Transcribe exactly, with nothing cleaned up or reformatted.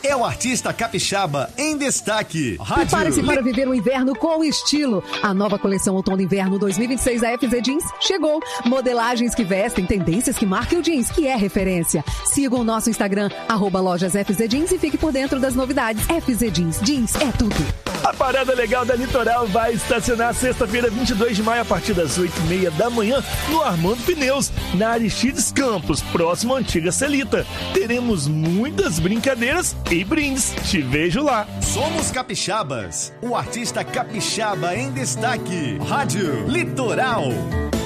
é o artista capixaba em destaque. Prepare-se para viver o inverno com estilo. A nova coleção Outono Inverno dois mil e vinte e seis da F Z Jeans chegou. Modelagens que vestem, tendências que marcam o jeans, que é referência. Siga o nosso Instagram, arroba lojas F Z Jeans, e fique por dentro das novidades. F Z Jeans, jeans é tudo. A Parada Legal da Litoral vai estacionar sexta-feira, vinte e dois de maio, a partir das oito e meia da manhã, no Armando Pneus, na Aristides Campos, próximo à antiga Celita. Teremos muitas brincadeiras e brindes. Te vejo lá. Somos capixabas. O artista capixaba em destaque. Rádio Litoral.